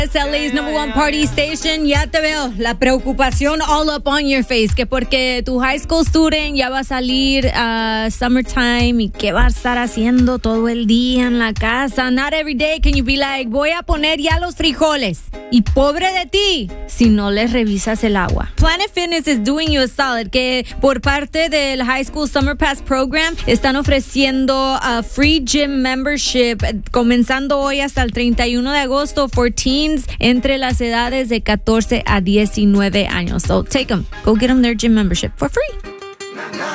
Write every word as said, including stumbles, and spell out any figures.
Es L A's number one party station. Ya te veo la preocupación all up on your face, que porque tu high school student ya va a salir a uh, summertime y qué va a estar haciendo todo el día en la casa. Not every day can you be like, voy a poner ya los frijoles. Y pobre de ti si no les revisas el agua. Planet Fitness is doing you a solid, que por parte del High School Summer Pass Program están ofreciendo a free gym membership comenzando hoy hasta el treinta y uno de agosto for teens entre las edades de catorce a diecinueve años. So take them. Go get them their gym membership for free.